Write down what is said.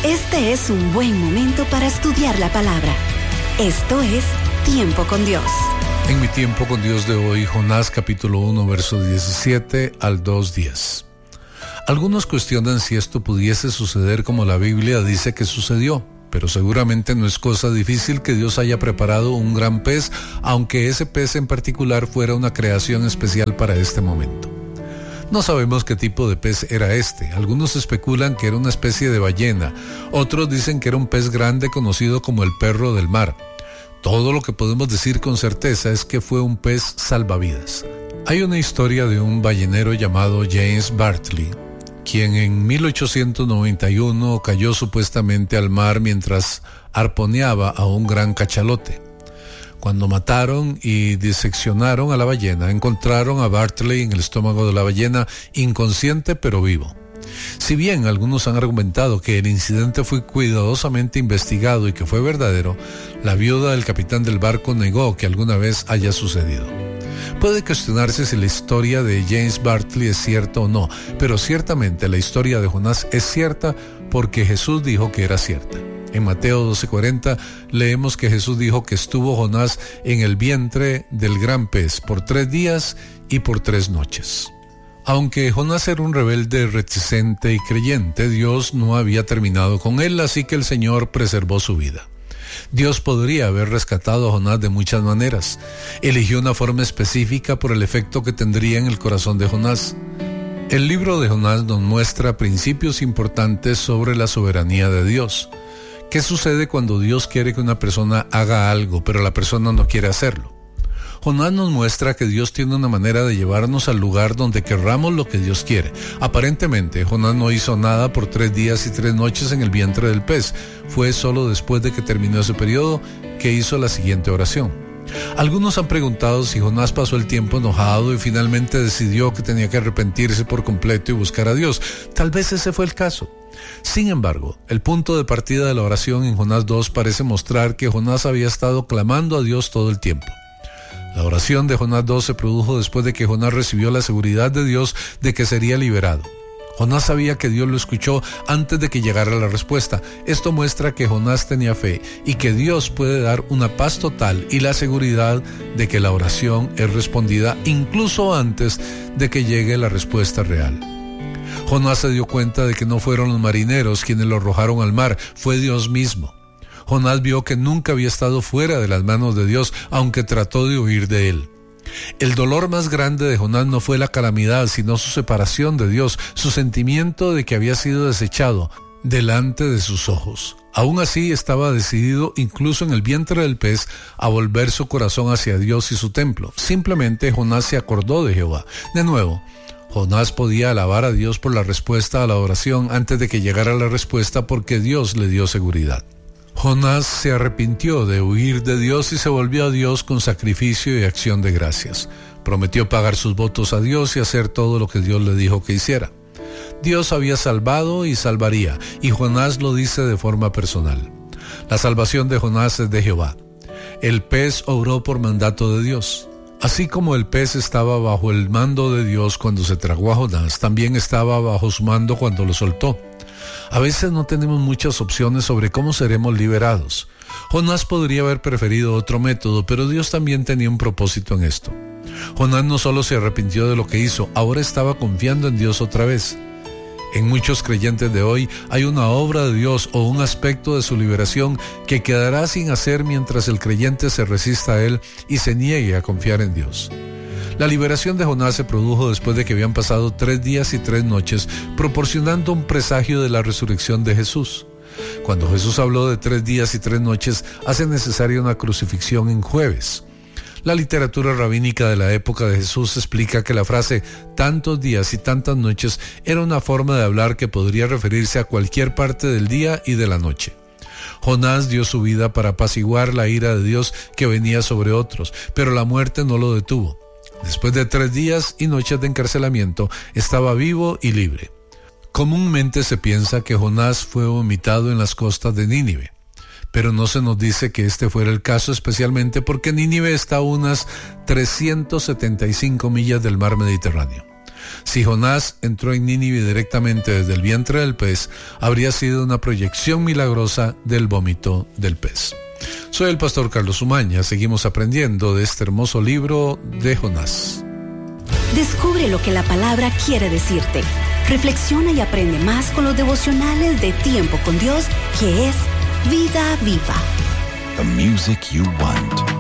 Este es un buen momento para estudiar la palabra. Esto es Tiempo con Dios. En mi tiempo con Dios de hoy, Jonás capítulo 1, verso 17 al 2:10. Algunos cuestionan si esto pudiese suceder como la Biblia dice que sucedió, pero seguramente no es cosa difícil que Dios haya preparado un gran pez, aunque ese pez en particular fuera una creación especial para este momento. No sabemos qué tipo de pez era este. Algunos especulan que era una especie de ballena, otros dicen que era un pez grande conocido como el perro del mar. Todo lo que podemos decir con certeza es que fue un pez salvavidas. Hay una historia de un ballenero llamado James Bartley, quien en 1891 cayó supuestamente al mar mientras arponeaba a un gran cachalote. Cuando mataron y diseccionaron a la ballena, encontraron a Bartley en el estómago de la ballena, inconsciente pero vivo. Si bien algunos han argumentado que el incidente fue cuidadosamente investigado y que fue verdadero, la viuda del capitán del barco negó que alguna vez haya sucedido. Puede cuestionarse si la historia de James Bartley es cierta o no, pero ciertamente la historia de Jonás es cierta porque Jesús dijo que era cierta. En Mateo 12:40 leemos que Jesús dijo que estuvo Jonás en el vientre del gran pez por 3 días y por 3 noches. Aunque Jonás era un rebelde reticente y creyente, Dios no había terminado con él, así que el Señor preservó su vida. Dios podría haber rescatado a Jonás de muchas maneras. Eligió una forma específica por el efecto que tendría en el corazón de Jonás. El libro de Jonás nos muestra principios importantes sobre la soberanía de Dios. ¿Qué sucede cuando Dios quiere que una persona haga algo, pero la persona no quiere hacerlo? Jonás nos muestra que Dios tiene una manera de llevarnos al lugar donde querramos lo que Dios quiere. Aparentemente, Jonás no hizo nada por 3 días y 3 noches en el vientre del pez. Fue solo después de que terminó ese periodo que hizo la siguiente oración. Algunos han preguntado si Jonás pasó el tiempo enojado y finalmente decidió que tenía que arrepentirse por completo y buscar a Dios. Tal vez ese fue el caso. Sin embargo, el punto de partida de la oración en Jonás 2 parece mostrar que Jonás había estado clamando a Dios todo el tiempo. La oración de Jonás 2 se produjo después de que Jonás recibió la seguridad de Dios de que sería liberado. Jonás sabía que Dios lo escuchó antes de que llegara la respuesta. Esto muestra que Jonás tenía fe y que Dios puede dar una paz total y la seguridad de que la oración es respondida incluso antes de que llegue la respuesta real. Jonás se dio cuenta de que no fueron los marineros quienes lo arrojaron al mar, fue Dios mismo. Jonás vio que nunca había estado fuera de las manos de Dios, aunque trató de huir de él. El dolor más grande de Jonás no fue la calamidad, sino su separación de Dios, su sentimiento de que había sido desechado delante de sus ojos. Aún así estaba decidido, incluso en el vientre del pez, a volver su corazón hacia Dios y su templo. Simplemente Jonás se acordó de Jehová. De nuevo, Jonás podía alabar a Dios por la respuesta a la oración antes de que llegara la respuesta porque Dios le dio seguridad. Jonás se arrepintió de huir de Dios y se volvió a Dios con sacrificio y acción de gracias. Prometió pagar sus votos a Dios y hacer todo lo que Dios le dijo que hiciera. Dios había salvado y salvaría, y Jonás lo dice de forma personal. La salvación de Jonás es de Jehová. El pez obró por mandato de Dios. Así como el pez estaba bajo el mando de Dios cuando se tragó a Jonás, también estaba bajo su mando cuando lo soltó. A veces no tenemos muchas opciones sobre cómo seremos liberados. Jonás podría haber preferido otro método, pero Dios también tenía un propósito en esto. Jonás no solo se arrepintió de lo que hizo, ahora estaba confiando en Dios otra vez. En muchos creyentes de hoy hay una obra de Dios o un aspecto de su liberación que quedará sin hacer mientras el creyente se resista a él y se niegue a confiar en Dios. La liberación de Jonás se produjo después de que habían pasado 3 días y 3 noches, proporcionando un presagio de la resurrección de Jesús. Cuando Jesús habló de 3 días y 3 noches, hace necesaria una crucifixión en jueves. La literatura rabínica de la época de Jesús explica que la frase tantos días y tantas noches era una forma de hablar que podría referirse a cualquier parte del día y de la noche. Jonás dio su vida para apaciguar la ira de Dios que venía sobre otros, pero la muerte no lo detuvo. Después de 3 días y noches de encarcelamiento, estaba vivo y libre. Comúnmente se piensa que Jonás fue vomitado en las costas de Nínive, pero no se nos dice que este fuera el caso, especialmente porque Nínive está a unas 375 millas del mar Mediterráneo. Si Jonás entró en Nínive directamente desde el vientre del pez, habría sido una proyección milagrosa del vómito del pez. Soy el pastor Carlos Umaña. Seguimos aprendiendo de este hermoso libro de Jonás. Descubre lo que la palabra quiere decirte. Reflexiona y aprende más con los devocionales de Tiempo con Dios, que es Vida Viva. The music you want.